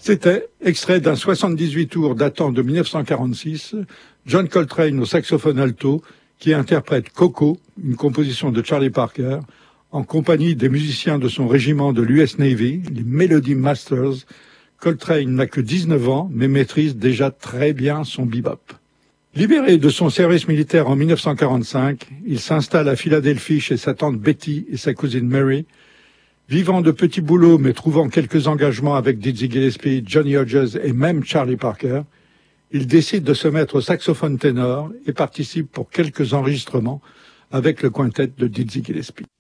C'était extrait d'un 78 tours datant de 1946, John Coltrane au saxophone alto, qui interprète Coco, une composition de Charlie Parker, en compagnie des musiciens de son régiment de l'US Navy, les Melody Masters. Coltrane n'a que 19 ans, mais maîtrise déjà très bien son bebop. Libéré de son service militaire en 1945, il s'installe à Philadelphie chez sa tante Betty et sa cousine Mary. Vivant de petits boulots mais trouvant quelques engagements avec Dizzy Gillespie, Johnny Hodges et même Charlie Parker, il décide de se mettre au saxophone ténor et participe pour quelques enregistrements avec le quintet de Dizzy Gillespie.